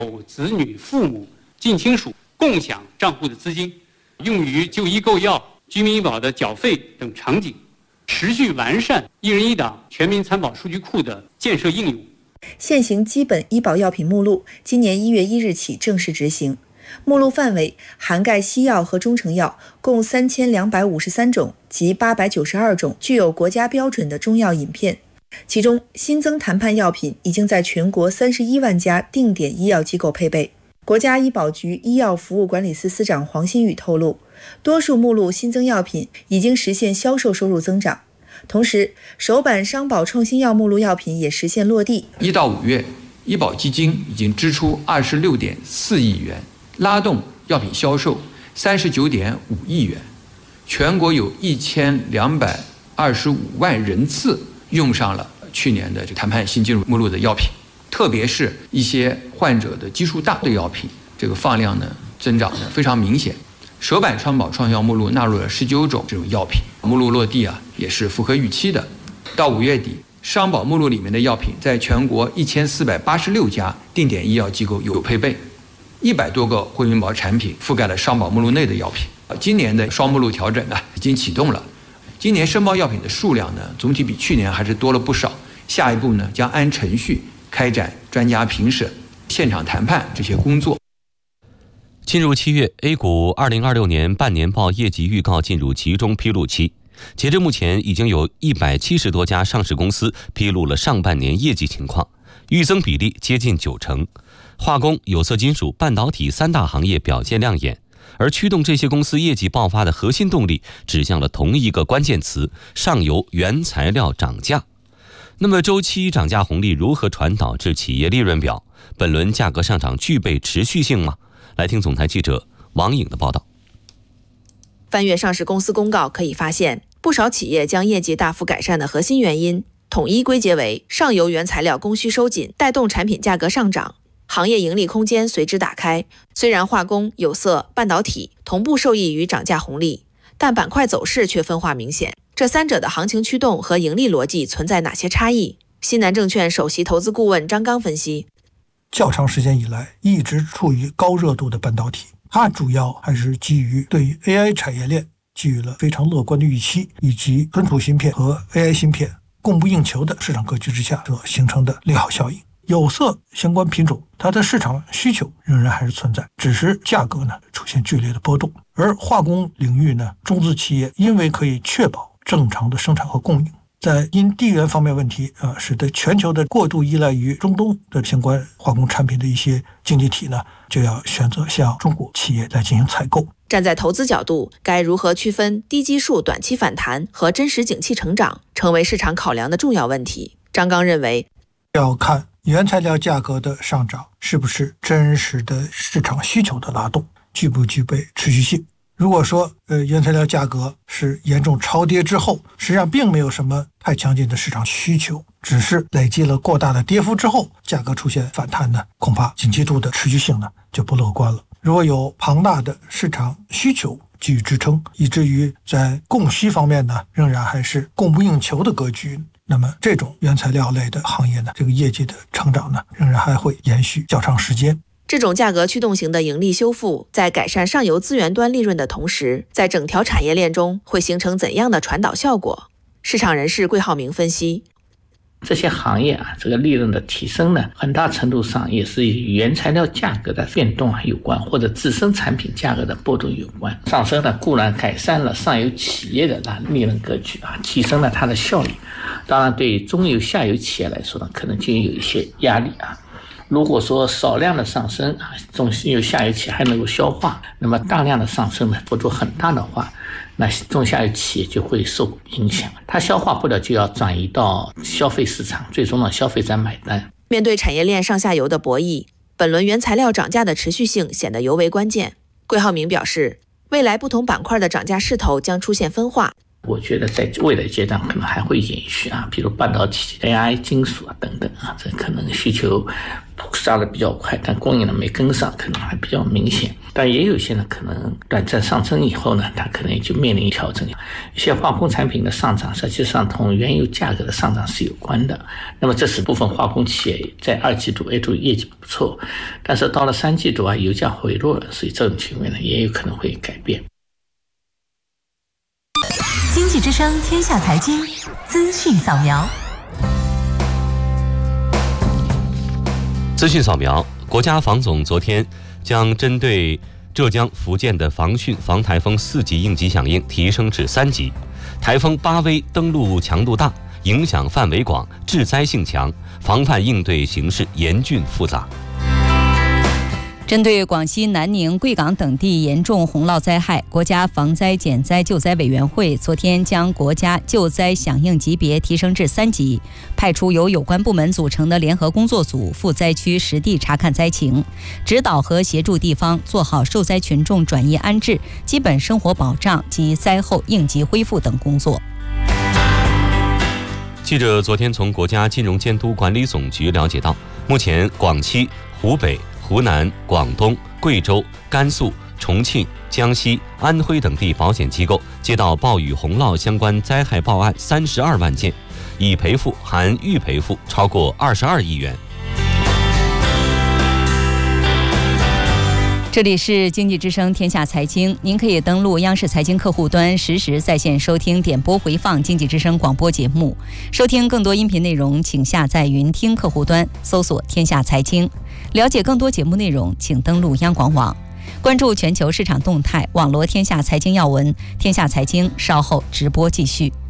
子女、父母、近亲属共享账户的资金，用于就医购药、居民医保的缴费等场景，持续完善一人一档全民参保数据库的建设应用。 现行基本医保药品目录今年1月1日起正式执行，目录范围涵盖西药和中成药共3253种及892种具有国家标准的中药饮片，其中新增谈判药品已经在全国31万家定点医药机构配备。国家医保局医药服务管理司司长黄新宇透露，多数目录新增药品已经实现销售收入增长，同时首版商保创新药目录药品也实现落地。 1到5月，医保基金已经支出26.4亿元，拉动药品销售39.5亿元，全国有1225万人次用上了去年的谈判新进入目录的药品，特别是一些患者的基数大的药品，这个放量呢增长呢非常明显。首版商保创新药目录纳入了19种这种药品，目录落地也是符合预期的。到5月底，商保目录里面的药品在全国1486家定点医药机构有配备，100多个惠民保产品覆盖了商保目录内的药品。今年的双目录调整已经启动了，今年申报药品的数量呢总体比去年还是多了不少。下一步呢将按程序开展专家评审、现场谈判这些工作。 进入7月 ，A 股2026年半年报业绩预告进入集中披露期。截至目前，已经有170多家上市公司披露了上半年业绩情况，预增比例接近90%。化工、有色金属、半导体3大行业表现亮眼，而驱动这些公司业绩爆发的核心动力指向了同一个关键词：上游原材料涨价。那么周期涨价红利如何传导至企业利润表？本轮价格上涨具备持续性吗？来听总台记者王颖的报道。 翻阅上市公司公告可以发现，不少企业将业绩大幅改善的核心原因统一归结为上游原材料供需收紧，带动产品价格上涨，行业盈利空间随之打开。虽然化工、有色、半导体同步受益于涨价红利，但板块走势却分化明显。这三者的行情驱动和盈利逻辑存在哪些差异？西南证券首席投资顾问张刚分析， 较长时间以来一直处于高热度的半导体，它主要还是基于对 AI 产业链给予了非常乐观的预期，以及存储芯片和 AI 芯片供不应求的市场格局之下所形成的利好效应。有色相关品种它的市场需求仍然还是存在，只是价格呢出现剧烈的波动。而化工领域呢，中资企业因为可以确保正常的生产和供应，在因地缘方面问题使得全球的过度依赖于中东的相关化工产品的一些经济体呢，就要选择向中国企业来进行采购。 站在投资角度，该如何区分低基数短期反弹和真实景气成长，成为市场考量的重要问题。张刚认为， 要看原材料价格的上涨是不是真实的市场需求的拉动，具不具备持续性。如果说原材料价格是严重超跌之后，实际上并没有什么太强劲的市场需求，只是累积了过大的跌幅之后价格出现反弹呢，恐怕景气度的持续性呢就不乐观了。如果有庞大的市场需求给予支撑，以至于在供需方面呢仍然还是供不应求的格局，那么这种原材料类的行业呢，这个业绩的成长呢仍然还会延续较长时间。 这种价格驱动型的盈利修复，在改善上游资源端利润的同时，在整条产业链中会形成怎样的传导效果？市场人士桂浩明分析， 这些行业这个利润的提升呢，很大程度上也是与原材料价格的变动有关，或者自身产品价格的波动有关。上升呢固然改善了上游企业的利润格局提升了它的效率，当然对中游下游企业来说呢，可能就有一些压力如果说少量的上升中游下游企业还能够消化，那么大量的上升呢幅度很大的话，那中下游企业就会受影响，它消化不了就要转移到消费市场，最终让消费者买单。 面对产业链上下游的博弈，本轮原材料涨价的持续性显得尤为关键。桂浩明表示，未来不同板块的涨价势头将出现分化， 我觉得在未来阶段可能还会延续啊，比如半导体、AI、金属啊等等啊，这可能需求杀得比较快，但供应呢没跟上，可能还比较明显。但也有些呢可能短暂上升以后呢，它可能也就面临调整。一些化工产品的上涨实际上同原油价格的上涨是有关的。那么这使部分化工企业在2季度 A 柱业绩不错，但是到了3季度啊，油价回落了，所以这种情况呢也有可能会改变。 经济之声天下财经资讯扫描。 资讯扫描，国家防总昨天将针对浙江、福建的防汛防台风4级应急响应提升至3级。台风8威登陆强度大，影响范围广，致灾性强，防范应对形势严峻复杂。 针对广西南宁、贵港等地严重洪涝灾害，国家防灾减灾救灾委员会昨天将国家救灾响应级别提升至3级，派出由有关部门组成的联合工作组赴灾区实地查看灾情，指导和协助地方做好受灾群众转移安置、基本生活保障及灾后应急恢复等工作。 记者昨天从国家金融监督管理总局了解到，目前广西、湖北、湖南、广东、贵州、甘肃、重庆、江西、安徽等地保险机构接到暴雨洪涝相关灾害报案32万件，已赔付含预赔付超过22亿元。 这里是经济之声天下财经，您可以登录央视财经客户端实时在线收听点播回放经济之声广播节目，收听更多音频内容请下载云听客户端搜索天下财经，了解更多节目内容请登录央广网，关注全球市场动态，网罗天下财经要闻。天下财经稍后直播继续。